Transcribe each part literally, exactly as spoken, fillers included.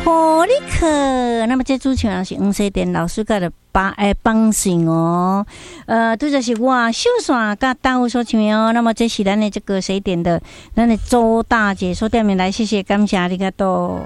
火力课。那么这主持人是黄西田老师甲的帮诶帮手哦。呃，这就是我秀爽甲大户所唱的哦。那么这是咱的这个谁点的？咱的周大姐说点名来，谢谢，感谢你个多。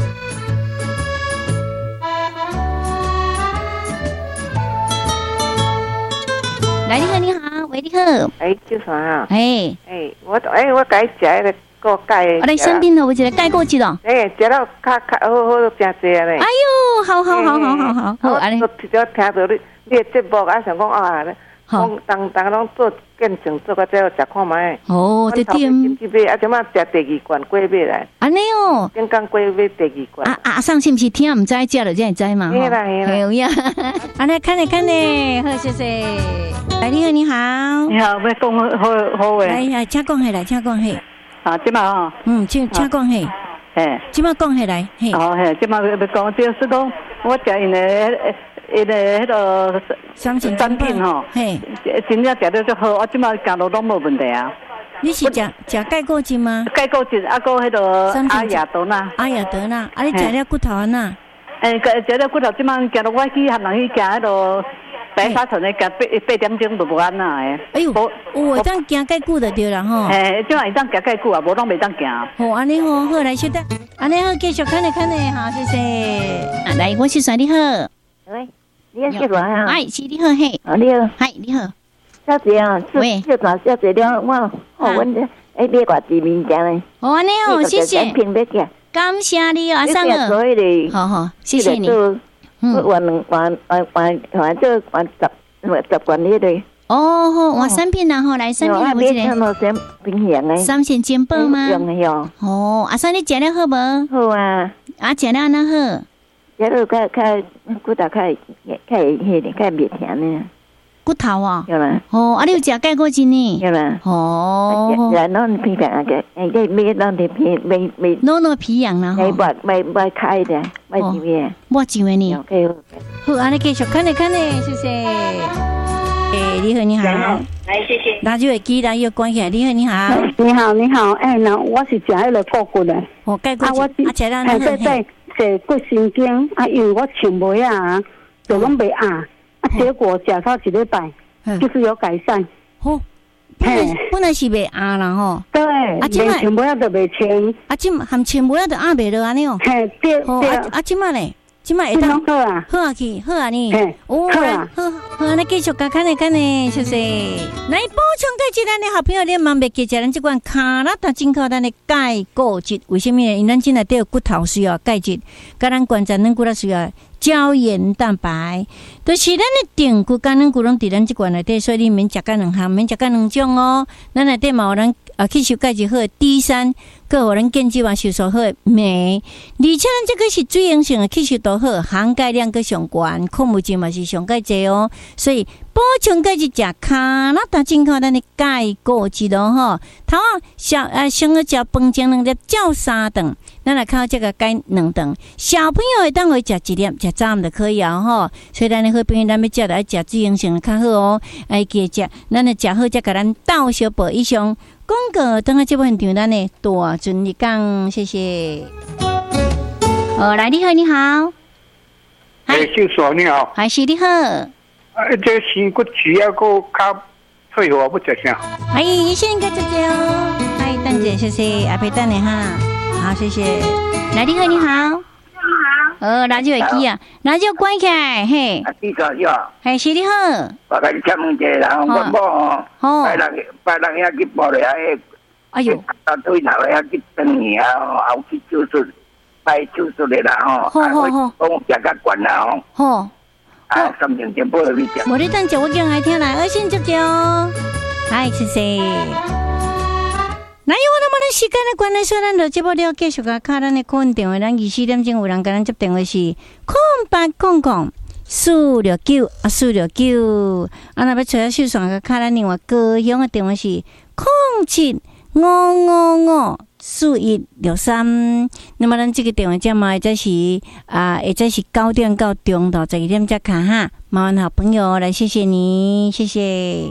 来，你好，你好，喂，你好。 哎，秀爽啊！ 哎哎，我哎，我该食迄个锅盖。 我来身边头，我一个盖过去咯。 哎，食到较较好好真济咧。 哎呦，好好好好好好，好安尼。 我只要听到你你的节目，啊，想讲啊，讲当当拢做见证，做个最后食看卖。 哦，对对。 今次买啊，即马食第二罐过买来。 安尼哦。 刚刚过买第二罐。 啊啊，上是不是听唔知食了才会知嘛？ 嘿啦嘿啦。 有呀。安尼看咧看咧，好谢谢。来，你好，你好。 你好，要讲好好话。 来来，请讲下来，请讲下。 啊，即嘛吼。 嗯，请请讲下。 嘿。 即嘛讲下来。嘿。 哦嘿，即嘛要讲，就是讲我食因的。伊个迄个产品吼， 嘿， 真正食得足好，我即马行路拢无问题啊。 你是食食钙固精吗？ 钙固精，啊，搁迄个阿雅德纳。 阿雅德纳，啊，你食了骨头啊呐？ 诶，食了骨头，即马行路我去含人去行迄个白沙屯诶，行八八点钟就无安那诶。 哎呦，有会当行钙骨就对啦吼。 诶，即马会当行钙骨啊，无拢袂当行。 好，安尼好，好来，小弟，安尼好，继续看咧看咧，好，谢谢。来，我是说你好。 喂，你好，小姐啊！ 哎，是你好嘿。 啊，你好。 嗨，你好。 小姐啊， 喂， 小姐，小姐了，我我阮哎买偌几物件咧。 哦，安尼哦，谢谢。感谢你哦，阿生哦。 好好，谢谢你。 嗯。我两万万万万这万十十罐迄个。 哦，好，我三片然后来三片，我一个。 三平洋诶。 三线煎包吗？ 用的哟。 哦，阿生你食了好无？ 好啊。 啊，食了安那好？ 食了较较骨头较较迄个较袂甜呢。 骨头啊？ 有啦。 哦，啊，你有食钙固精呢？ 有啦。 哦。 然后你皮痒个，哎，你买那的皮买买。 弄弄皮痒啦。 买买买买开的，买几位？ 我几位呢？好，安尼继续看咧看咧，谢谢。哎，你好，你好。 来，谢谢。 拿就会记得要关起来。你好，你好。 你好，你好。哎，那我是食迄个骨骨的。 哦，钙固精。啊，我啊，食了那个。对。坐骨神经啊，因为我穿袂啊，就拢袂压啊，结果食到一礼拜，就是有改善。 哦，本来本来是袂压啦吼。 对，啊，即摆穿袂啊就袂穿。 啊，即含穿袂啊就压袂落安尼哦。 嘿，对对。 啊啊，即摆咧，即摆会当好啊， 好啊去，好啊你。 哦，好啊， 好，好，那继续甲看咧看咧，谢谢。来补充钙质，咱的好朋友咧，慢袂记食咱这款卡拉达进口咱的钙固质，为什么呢？因咱今内底有骨头需要钙质，甲咱关节软骨头需要胶原蛋白，都、就是咱的定骨甲软骨拢伫咱这款内底，所以你免食甲两项，免食甲两种哦。咱内底嘛有咱啊吸收钙质好的 D 三，佮有咱健肌嘛吸收好的镁，而且咱这个是水溶性的吸收都好，含钙量佮上悬，矿物质嘛是上钙济哦，所以补充钙质食卡拉达进口咱的钙固质咯吼。头啊小啊先个食饭前两粒，照三顿，咱来靠这个钙两顿。小朋友会当会食一粒，食早暗就可以啊吼。所以咱的好朋友，咱要食来食水溶性的较好哦。哎，记食，咱来食好，才甲咱倒小补以上。广告等下这部分场，咱的大尊你讲，谢谢。哦，来，你好，你好。 哎，秀爽你好。 还是你好。 啊，这身骨需要个较脆弱，不食啥？ 哎，医生个姐姐哦。哎，等姐，谢谢，阿培等你哈。好，谢谢。来，你好，你好。你好。哦，那就会记啊，那就关起来，嘿。 啊，你好，你好。 哎，是你好。 我甲你请问一下，然后我某哦，拜六拜六遐去报了遐， 哎呦， 啊，对头遐去等你啊，后去手术，拜手术的啦吼。 好好好。 讲食较悬啦吼。 好。 啊，三点钟播你讲。 无你等下我叫来听来，二线接接哦。嗨，谢谢。那有我那么的时间的关系，所以咱就节目了继续甲卡咱的客运电话，咱二四点钟有人甲咱接电话是空八空空四六九啊四六九，啊那要找下秀爽甲卡咱另外高雄的电话是空七五五五四一六三。那么咱这个电话号码或者是啊，或者是九点到中到十二点再卡哈。麻烦好朋友来，谢谢你，谢谢。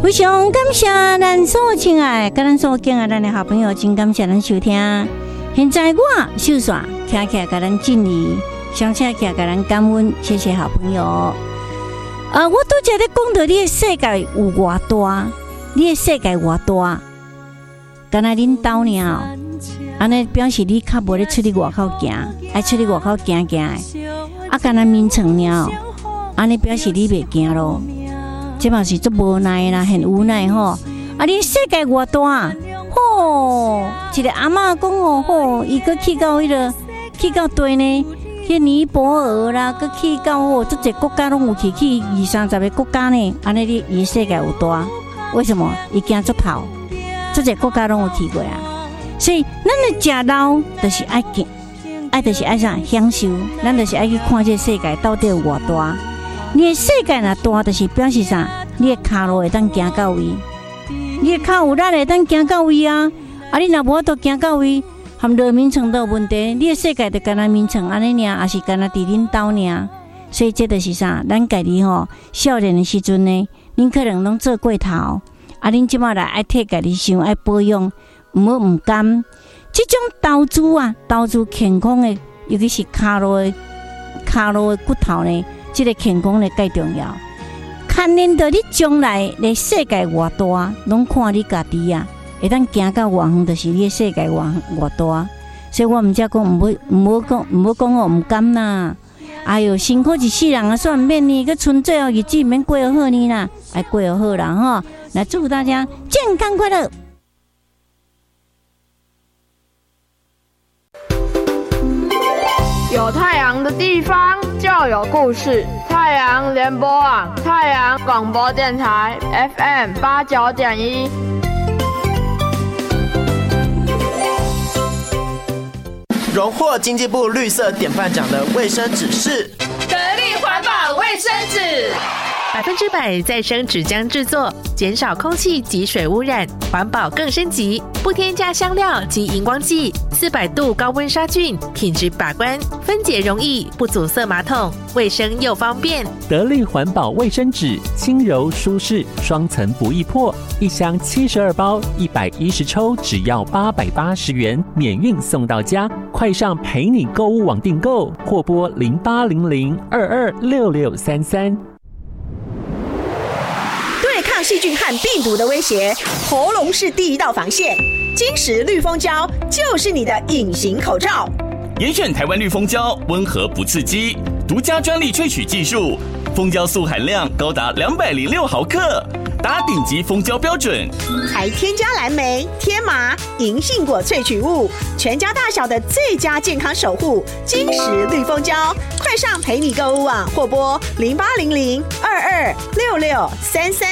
非常感谢咱所亲爱、跟咱所敬爱咱的好朋友，真感谢咱收听。现在我秀耍听起来给咱敬礼，想起来给咱感恩，谢谢好朋友。呃，我拄则咧讲到你的世界有偌大，你的世界偌大，敢若恁兜尔，安尼表示你较无咧出去外口行，爱出去外口行行的，啊，敢若眠床了，安尼表示你袂行咯。这嘛是足无奈啦，很无奈吼。啊，你世界偌大，吼，一个阿嬷讲哦，吼，伊个去到迄、那个，去到对呢，去尼泊尔啦，个去到吼，足侪国家拢有去，去二三十个国家呢。安尼你伊世界有大，为什么？伊惊足透，足侪国家拢有去过啊。所以，咱的食老就是爱见，爱就是爱啥享受，咱就是爱去看这个世界到底有偌大。你的世界若大，就是表示啥？你的骹路会当行到位，你的骹有力会当行到位啊！啊，你若无法度行到位，含落眠床都有问题。你的世界就干那眠床安尼尔，也是干那伫恁兜尔。所以这就是啥？咱家己吼少年的时阵呢，恁可能拢做过头，啊，恁即马来爱替家己想，爱保养，毋好毋甘。即种投资啊，投资健康的，尤其是骹路的骹路的骨头呢。这个健康呢，介重要。看恁到你将来的世界偌大，拢看你家己啊，会当行到偌远，就是你的世界偌偌大。所以我毋则讲，毋好毋好讲，毋好讲哦，毋甘啦。哎哟，辛苦一世人啊，算免呢，佮剩最后日子免过好呢啦，爱过好啦哈。来祝福大家健康快乐。 有太阳的地方就有故事。太阳联播网，太阳广播电台 F M 八九点一。 荣获经济部绿色典范奖的卫生纸是得力环保卫生纸。百分之百再生纸浆制作，减少空气及水污染，环保更升级。不添加香料及荧光剂，四百度高温杀菌，品质把关，分解容易，不阻塞马桶，卫生又方便。 得力环保卫生纸，轻柔舒适，双层不易破，一箱七十二包，一百一十抽，只要八百八十元，免运送到家。快上陪你购物网订购，或拨零八零零二二六六三三。 对抗细菌和病毒的威胁，喉咙是第一道防线。金石绿蜂胶就是你的隐形口罩。 严选台湾绿蜂胶，温和不刺激，独家专利萃取技术，蜂胶素含量高达两百零六毫克，达顶级蜂胶标准。 还添加蓝莓、天麻、银杏果萃取物，全家大小的最佳健康守护。金石绿蜂胶，快上陪你购物网或拨零八零零二二六六三三。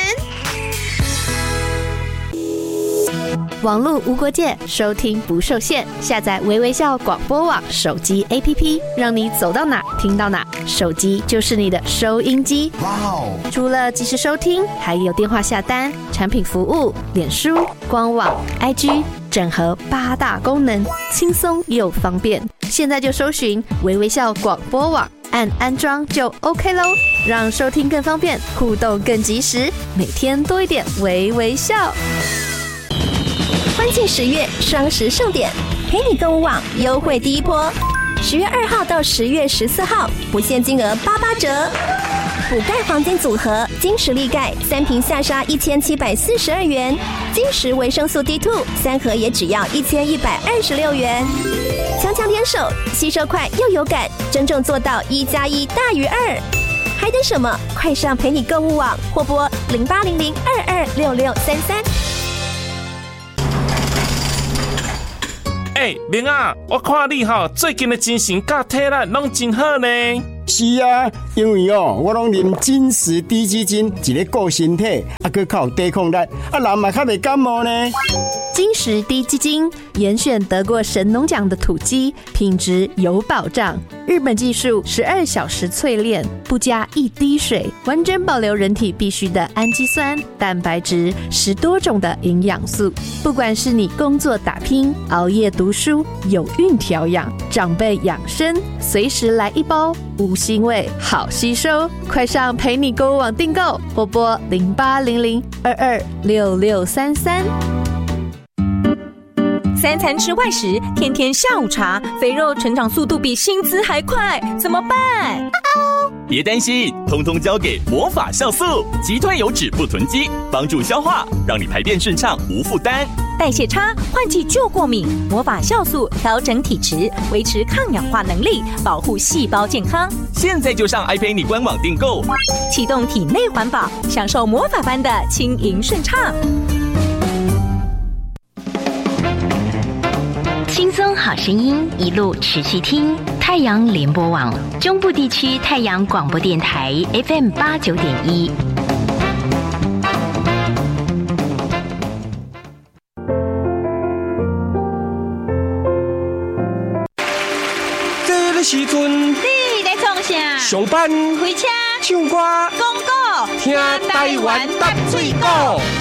网络无国界，收听不受限。下载微微笑广播网手机 A P P， 让你走到哪听到哪。手机就是你的收音机。哇哦！除了即时收听，还有电话下单、产品服务、脸书、官网、I G， 整合八大功能，轻松又方便。现在就搜寻微微笑广播网，按安装就 OK 咯，让收听更方便，互动更及时，每天多一点微微笑。 欢庆十月双十盛典，陪你购物网优惠第一波，十月二号到十月十四号，不限金额八八折。补钙黄金组合，金石力钙三瓶下杀一千七百四十二元，金石维生素 D 二 三盒也只要一千一百二十六元。强强联手，吸收快又有感，真正做到一加一大于二。还等什么？快上陪你购物网或拨零八零零二二六六三三。 哎、欸，明啊，我看你哈最近的精神甲体力拢真好呢。 是啊，因为哦，我拢啉金石低基金，一个顾身体，啊，佮较有抵抗力，啊，人嘛较袂感冒呢。 金石低基金严选得过神农奖的土鸡，品质有保障。日本技术十二小时淬炼，不加一滴水，完整保留人体必需的氨基酸、蛋白质，十多种的营养素。不管是你工作打拼、熬夜读书、有孕调养、长辈养生，随时来一包，无腥味，好吸收。快上陪你购物网订购，或拨零八零零二二六六三三。 三餐吃外食，天天下午茶，肥肉成长速度比薪资还快，怎么办？ 别担心，通通交给魔法酵素，击退油脂不囤积，帮助消化，让你排便顺畅无负担。 代谢差，换季就过敏，魔法酵素调整体质，维持抗氧化能力，保护细胞健康。 现在就上 iPay 官网订购， 启动体内环保，享受魔法般的轻盈顺畅。 轻松好声音，一路持续听。太阳联播网中部地区太阳广播电台 F M 八九点一。 这个时阵， 你在创啥？ 上班、 开车、 唱歌、 广告， 听台湾搭水果。